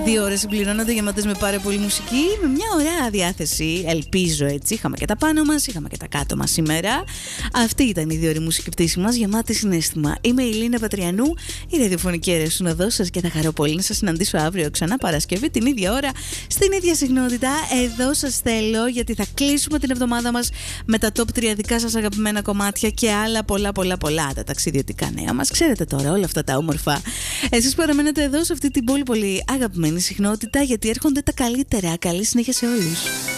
2 ώρες συμπληρώνονται γεμάτες με πάρα πολύ μουσική, με μια ωραία διάθεση. Ελπίζω έτσι. Είχαμε και τα πάνω μας, είχαμε και τα κάτω μας σήμερα. Αυτή ήταν η 2 ώρη μουσική πτήση μας, γεμάτη συναίσθημα. Είμαι η Λίνα Πατριανού, η ραδιοφωνική αιρεσουνοδός σας, και θα χαρώ πολύ να σας συναντήσω αύριο ξανά Παρασκευή την ίδια ώρα, στην ίδια συχνότητα. Εδώ σας θέλω, γιατί θα κλείσουμε την εβδομάδα μας με τα top 3 δικά σας αγαπημένα κομμάτια και άλλα πολλά. Τα ταξιδιωτικά νέα μας, ξέρετε τώρα, όλα αυτά τα όμορφα. Εσείς παραμένετε εδώ σε αυτή την πολύ αγαπημένη συχνότητα, γιατί έρχονται τα καλύτερα. Καλή συνέχεια σε όλους.